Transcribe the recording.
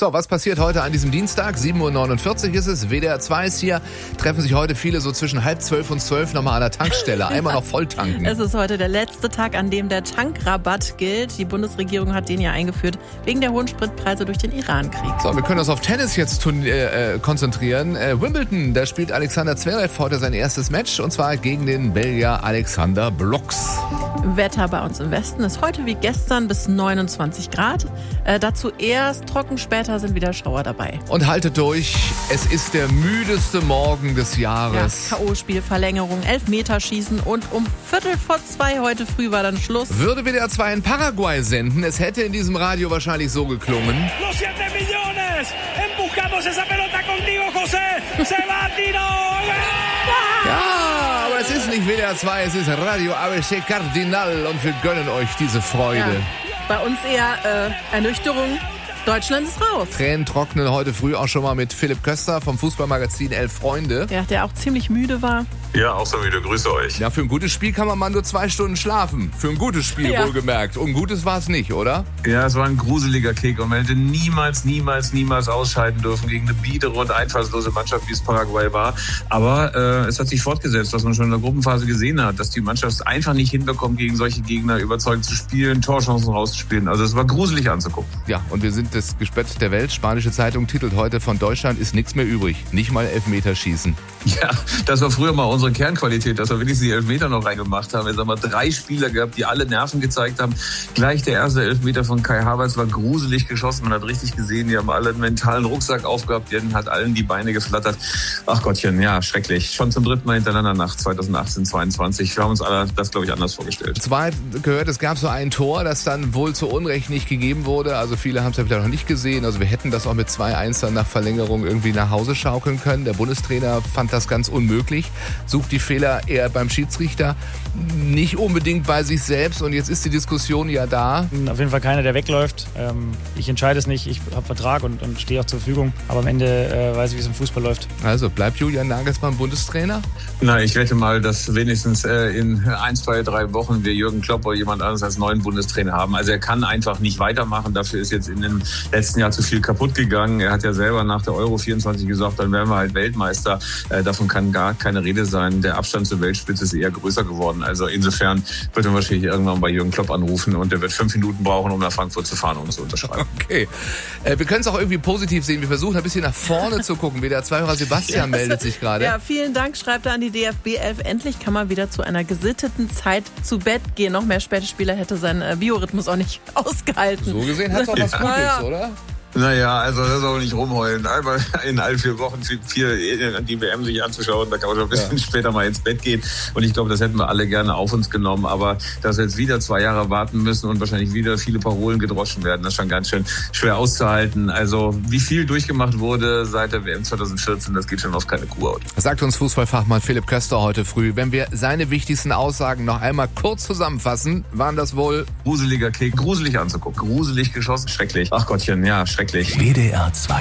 So, was passiert heute an diesem Dienstag? 7.49 Uhr ist es. WDR 2 ist hier. Treffen sich heute viele so zwischen 11:30 und 12 nochmal an der Tankstelle. Einmal noch voll tanken. Es ist heute der letzte Tag, an dem der Tankrabatt gilt. Die Bundesregierung hat den ja eingeführt wegen der hohen Spritpreise durch den Irankrieg. So, wir können uns auf Tennis jetzt konzentrieren. Wimbledon, da spielt Alexander Zverev heute sein erstes Match und zwar gegen den Belgier Alexander Blocks. Wetter bei uns im Westen ist heute wie gestern bis 29 Grad. Dazu erst trocken, später sind wieder Schauer dabei. Und haltet durch, es ist der müdeste Morgen des Jahres. Ja, K.O.-Spielverlängerung, Elfmeterschießen und um 1:45 heute früh war dann Schluss. Würde WDR 2 in Paraguay senden, es hätte in diesem Radio wahrscheinlich so geklungen. Los 7 millones, empujamos esa pelota contigo, José, se va Tino. Ja, aber es ist nicht WDR 2, es ist Radio ABC Cardinal und wir gönnen euch diese Freude. Ja, bei uns eher Ernüchterung. Deutschland ist raus. Tränen trocknen heute früh auch schon mal mit Philipp Köster vom Fußballmagazin 11 Freunde. Ja, der auch ziemlich müde war. Ja, auch so müde. Grüße euch. Ja, für ein gutes Spiel kann man mal nur 2 Stunden schlafen. Für ein gutes Spiel wohlgemerkt. Und gutes war es nicht, oder? Ja, es war ein gruseliger Kick und man hätte niemals ausscheiden dürfen gegen eine biedere und einfallslose Mannschaft, wie es Paraguay war. Aber es hat sich fortgesetzt, was man schon in der Gruppenphase gesehen hat, dass die Mannschaft es einfach nicht hinbekommt, gegen solche Gegner überzeugend zu spielen, Torchancen rauszuspielen. Also es war gruselig anzugucken. Ja, und wir sind das Gespött der Welt. Spanische Zeitung titelt heute, von Deutschland ist nichts mehr übrig. Nicht mal Elfmeterschießen. Ja, das war früher mal unsere Kernqualität, dass wir wenigstens die Elfmeter noch reingemacht haben. Jetzt haben wir 3 Spieler gehabt, die alle Nerven gezeigt haben. Gleich der erste Elfmeter von Kai Havertz war gruselig geschossen. Man hat richtig gesehen, die haben alle einen mentalen Rucksack aufgehabt. Denen hat allen die Beine geflattert. Ach Gottchen, ja, schrecklich. Schon zum 3. Mal hintereinander nach 2018, 22. Wir haben uns alle das, glaube ich, anders vorgestellt. Zwar gehört, es gab so ein Tor, das dann wohl zu Unrecht nicht gegeben wurde. Also viele haben es ja wieder noch nicht gesehen. Also wir hätten das auch mit 2:1 dann nach Verlängerung irgendwie nach Hause schaukeln können. Der Bundestrainer fand das ganz unmöglich. Sucht die Fehler eher beim Schiedsrichter, nicht unbedingt bei sich selbst. Und jetzt ist die Diskussion ja da. Auf jeden Fall keiner, der wegläuft. Ich entscheide es nicht. Ich habe Vertrag und stehe auch zur Verfügung. Aber am Ende weiß ich, wie es im Fußball läuft. Also bleibt Julian Nagelsmann Bundestrainer? Na, ich wette mal, dass wenigstens in 1, 2, 3 Wochen wir Jürgen Klopp oder jemand anderes als neuen Bundestrainer haben. Also er kann einfach nicht weitermachen. Dafür ist jetzt in den letzten Jahr zu viel kaputt gegangen. Er hat ja selber nach der Euro 24 gesagt, dann werden wir halt Weltmeister. Davon kann gar keine Rede sein. Der Abstand zur Weltspitze ist eher größer geworden. Also insofern wird er wahrscheinlich irgendwann bei Jürgen Klopp anrufen und der wird 5 Minuten brauchen, um nach Frankfurt zu fahren und zu unterschreiben. Okay. Wir können es auch irgendwie positiv sehen. Wir versuchen ein bisschen nach vorne zu gucken. WDR 2-Hörer Sebastian meldet sich gerade. Ja, vielen Dank, schreibt er an die DFB 11. Endlich kann man wieder zu einer gesitteten Zeit zu Bett gehen. Noch mehr späte Spieler hätte sein Biorhythmus auch nicht ausgehalten. So gesehen hat es auch was Gutes, oder? Naja, also das ist auch nicht rumheulen. Einmal in all 4 Wochen die WM sich anzuschauen, da kann man schon ein bisschen später mal ins Bett gehen. Und ich glaube, das hätten wir alle gerne auf uns genommen. Aber dass wir jetzt wieder 2 Jahre warten müssen und wahrscheinlich wieder viele Parolen gedroschen werden, das ist schon ganz schön schwer auszuhalten. Also wie viel durchgemacht wurde seit der WM 2014, das geht schon auf keine Kuhhaut. Sagt uns Fußballfachmann Philipp Köster heute früh. Wenn wir seine wichtigsten Aussagen noch einmal kurz zusammenfassen, waren das wohl... Gruseliger Kick, gruselig anzugucken, gruselig geschossen, schrecklich. Ach Gottchen, ja, schrecklich. WDR 2